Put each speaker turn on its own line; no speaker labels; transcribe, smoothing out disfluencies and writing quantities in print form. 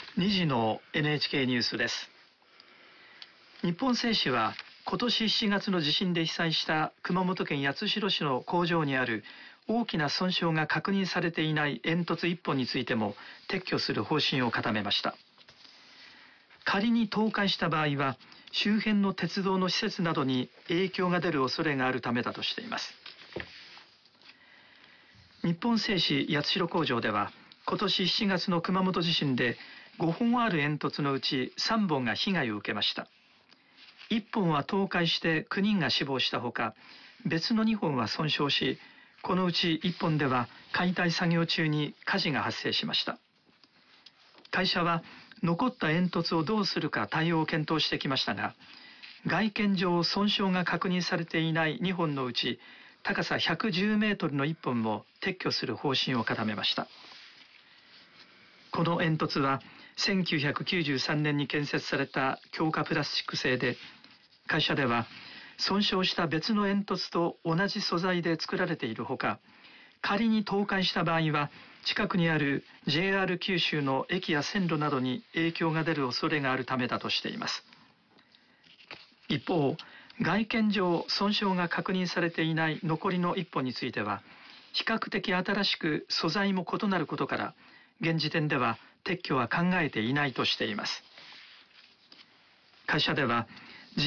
2時の NHK ニュースです。日本製紙は今年7月の地震で被災した熊本県八代市の工場にある大きな損傷が確認されていない煙突1本についても撤去する方針を固めました。仮に倒壊した場合は周辺の鉄道の施設などに影響が出る恐れがあるためだとしています。日本製紙八代工場では今年7月の熊本地震で5本ある煙突のうち3本が被害を受けました。1本は倒壊して9人が死亡したほか、別の2本は損傷し、このうち1本では解体作業中に火事が発生しました。会社は残った煙突をどうするか対応を検討してきましたが、外見上損傷が確認されていない2本のうち高さ110メートルの1本を撤去する方針を固めました。この煙突は1993年に建設された強化プラスチック製で、会社では損傷した別の煙突と同じ素材で作られているほか、仮に倒壊した場合は近くにある JR 九州の駅や線路などに影響が出る恐れがあるためだとしています。一方、外見上損傷が確認されていない残りの1本については、比較的新しく素材も異なることから、現時点では撤去は考えていないとしています。会社では